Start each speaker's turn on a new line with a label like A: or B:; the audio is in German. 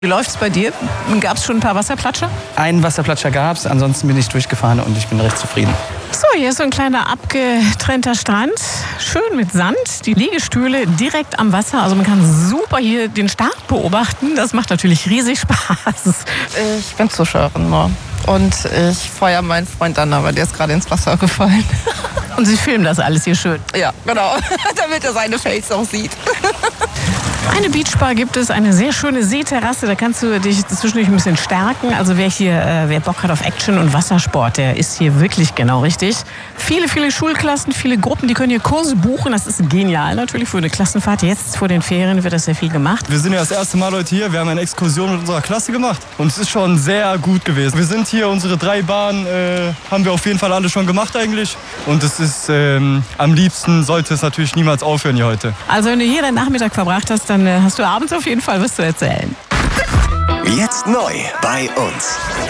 A: Wie läuft's bei dir? Gab es schon ein paar Wasserplatscher?
B: Einen Wasserplatscher gab es, ansonsten bin ich durchgefahren und ich bin recht zufrieden.
A: So, hier ist so ein kleiner abgetrennter Strand. Schön mit Sand, die Liegestühle direkt am Wasser. Also man kann super hier den Start beobachten. Das macht natürlich riesig Spaß.
C: Ich bin Zuschauerin nur. Und ich feuer meinen Freund an, aber der ist gerade ins Wasser gefallen.
A: Und Sie filmen das alles hier schön?
C: Ja, genau. Damit er seine Face auch sieht.
A: Eine Beachbar gibt es, eine sehr schöne Seeterrasse. Da kannst du dich zwischendurch ein bisschen stärken. Also wer Bock hat auf Action und Wassersport, der ist hier wirklich genau richtig. Viele Schulklassen, viele Gruppen, die können hier Kurse buchen. Das ist genial natürlich für eine Klassenfahrt. Jetzt vor den Ferien wird das sehr viel gemacht.
D: Wir sind ja das erste Mal heute hier. Wir haben eine Exkursion mit unserer Klasse gemacht. Und es ist schon sehr gut gewesen. Wir sind hier, unsere 3 Bahnen haben wir auf jeden Fall alle schon gemacht eigentlich. Und es ist, am liebsten sollte es natürlich niemals aufhören hier heute.
A: Also wenn du hier den Nachmittag verbracht hast, dann hast du abends auf jeden Fall was zu erzählen.
E: Jetzt neu bei uns.